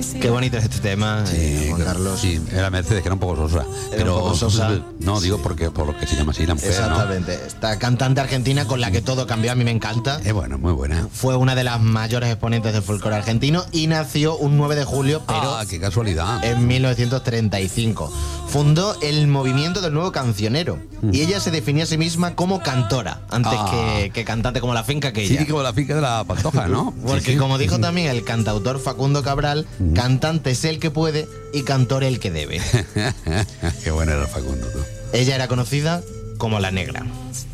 Qué bonito es este tema, Juan Carlos. Sí, era Mercedes, que era un poco sosa. Era un poco sosa. No, digo porque por lo que se llama así la mujer, Exactamente. ¿no? Esta cantante argentina con la que todo cambió, a mí me encanta. Es bueno, muy buena. Fue una de las mayores exponentes del folclore argentino y nació un 9 de julio, pero qué casualidad. en 1935. Fundó el movimiento del nuevo cancionero y ella se definía a sí misma como cantora, antes que cantante, como la finca que ella. Sí, como la finca de la Pantoja, ¿no? Porque como dijo también el cantautor Facundo Cabral, cantante es el que puede y cantor el que debe. Qué bueno era el Facundo, tú. Ella era conocida como la Negra.